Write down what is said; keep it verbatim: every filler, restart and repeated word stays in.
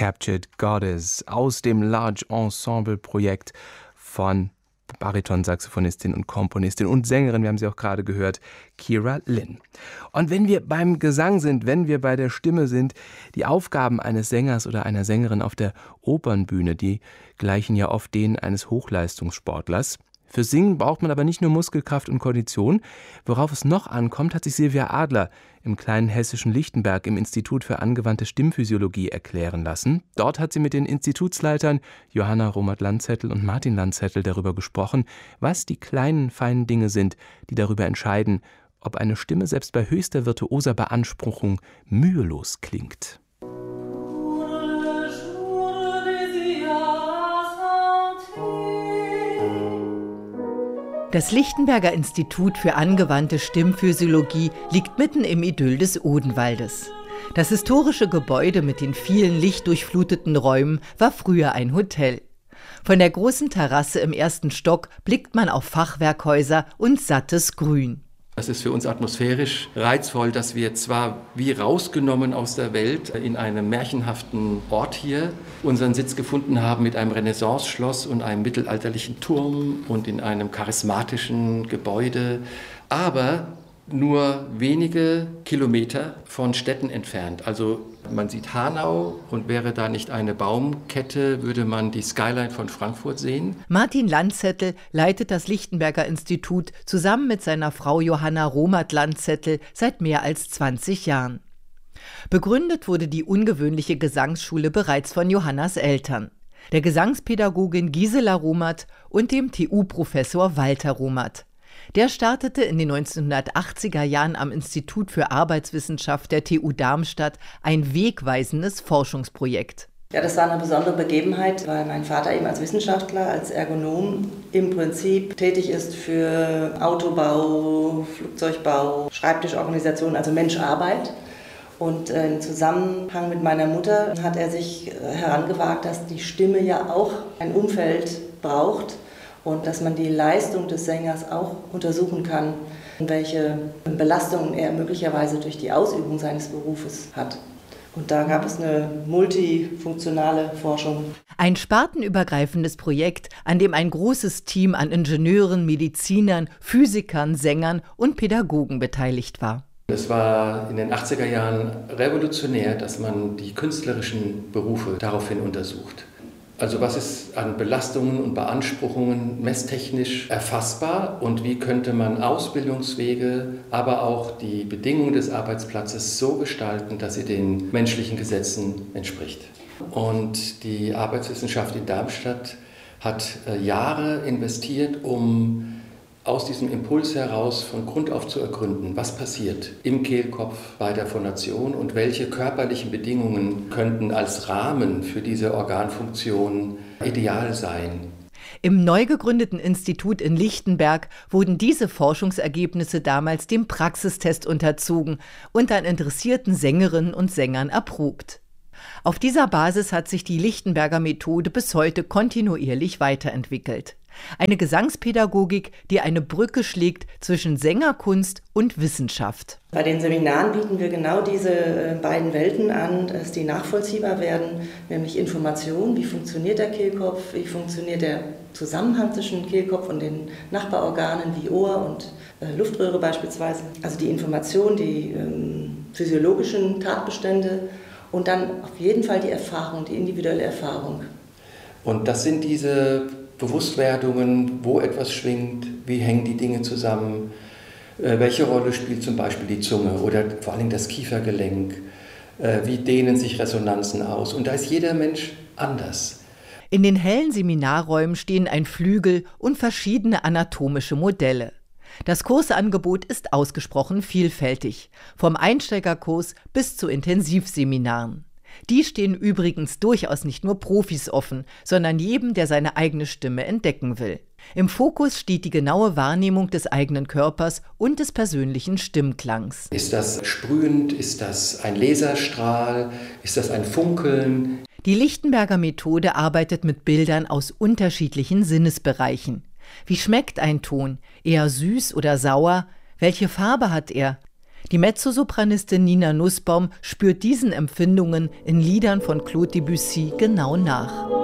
Captured Goddess aus dem Large Ensemble Projekt von Bariton-Saxophonistin und Komponistin und Sängerin, wir haben sie auch gerade gehört, Kira Lynn. Und wenn wir beim Gesang sind, wenn wir bei der Stimme sind, die Aufgaben eines Sängers oder einer Sängerin auf der Opernbühne, die gleichen ja oft denen eines Hochleistungssportlers. Für Singen braucht man aber nicht nur Muskelkraft und Kondition. Worauf es noch ankommt, hat sich Silvia Adler im kleinen hessischen Lichtenberg im Institut für angewandte Stimmphysiologie erklären lassen. Dort hat sie mit den Institutsleitern Johanna Romert-Landzettel und Martin Landzettel darüber gesprochen, was die kleinen, feinen Dinge sind, die darüber entscheiden, ob eine Stimme selbst bei höchster virtuoser Beanspruchung mühelos klingt. Das Lichtenberger Institut für angewandte Stimmphysiologie liegt mitten im Idyll des Odenwaldes. Das historische Gebäude mit den vielen lichtdurchfluteten Räumen war früher ein Hotel. Von der großen Terrasse im ersten Stock blickt man auf Fachwerkhäuser und sattes Grün. Es ist für uns atmosphärisch reizvoll, dass wir zwar wie rausgenommen aus der Welt in einem märchenhaften Ort hier unseren Sitz gefunden haben mit einem Renaissance-Schloss und einem mittelalterlichen Turm und in einem charismatischen Gebäude, aber nur wenige Kilometer von Städten entfernt. Also man sieht Hanau und wäre da nicht eine Baumkette, würde man die Skyline von Frankfurt sehen. Martin Landzettel leitet das Lichtenberger Institut zusammen mit seiner Frau Johanna Romert-Landzettel seit mehr als zwanzig Jahren. Begründet wurde die ungewöhnliche Gesangsschule bereits von Johannas Eltern, der Gesangspädagogin Gisela Romert und dem T U-Professor Walter Romert. Der startete in den neunzehnhundertachtziger Jahren am Institut für Arbeitswissenschaft der T U Darmstadt ein wegweisendes Forschungsprojekt. Ja, das war eine besondere Begebenheit, weil mein Vater eben als Wissenschaftler, als Ergonom im Prinzip tätig ist für Autobau, Flugzeugbau, Schreibtischorganisation, also Mensch-Arbeit. Und im Zusammenhang mit meiner Mutter hat er sich herangewagt, dass die Stimme ja auch ein Umfeld braucht. Und dass man die Leistung des Sängers auch untersuchen kann, welche Belastungen er möglicherweise durch die Ausübung seines Berufes hat. Und da gab es eine multifunktionale Forschung. Ein spartenübergreifendes Projekt, an dem ein großes Team an Ingenieuren, Medizinern, Physikern, Sängern und Pädagogen beteiligt war. Es war in den achtziger Jahren revolutionär, dass man die künstlerischen Berufe daraufhin untersucht. Also was ist an Belastungen und Beanspruchungen messtechnisch erfassbar und wie könnte man Ausbildungswege, aber auch die Bedingungen des Arbeitsplatzes so gestalten, dass sie den menschlichen Gesetzen entspricht. Und die Arbeitswissenschaft in Darmstadt hat Jahre investiert, um aus diesem Impuls heraus von Grund auf zu ergründen, was passiert im Kehlkopf bei der Phonation und welche körperlichen Bedingungen könnten als Rahmen für diese Organfunktion ideal sein. Im neu gegründeten Institut in Lichtenberg wurden diese Forschungsergebnisse damals dem Praxistest unterzogen und an interessierten Sängerinnen und Sängern erprobt. Auf dieser Basis hat sich die Lichtenberger Methode bis heute kontinuierlich weiterentwickelt. Eine Gesangspädagogik, die eine Brücke schlägt zwischen Sängerkunst und Wissenschaft. Bei den Seminaren bieten wir genau diese beiden Welten an, dass die nachvollziehbar werden, nämlich Information, wie funktioniert der Kehlkopf, wie funktioniert der Zusammenhang zwischen Kehlkopf und den Nachbarorganen wie Ohr und äh, Luftröhre beispielsweise. Also die Information, die ähm, physiologischen Tatbestände und dann auf jeden Fall die Erfahrung, die individuelle Erfahrung. Und das sind diese Bewusstwerdungen, wo etwas schwingt, wie hängen die Dinge zusammen, äh, welche Rolle spielt zum Beispiel die Zunge oder vor allem das Kiefergelenk, äh, wie dehnen sich Resonanzen aus. Und da ist jeder Mensch anders. In den hellen Seminarräumen stehen ein Flügel und verschiedene anatomische Modelle. Das Kursangebot ist ausgesprochen vielfältig, vom Einsteigerkurs bis zu Intensivseminaren. Die stehen übrigens durchaus nicht nur Profis offen, sondern jedem, der seine eigene Stimme entdecken will. Im Fokus steht die genaue Wahrnehmung des eigenen Körpers und des persönlichen Stimmklangs. Ist das sprühend? Ist das ein Laserstrahl? Ist das ein Funkeln? Die Lichtenberger Methode arbeitet mit Bildern aus unterschiedlichen Sinnesbereichen. Wie schmeckt ein Ton? Eher süß oder sauer? Welche Farbe hat er? Die Mezzosopranistin Nina Nussbaum spürt diesen Empfindungen in Liedern von Claude Debussy genau nach.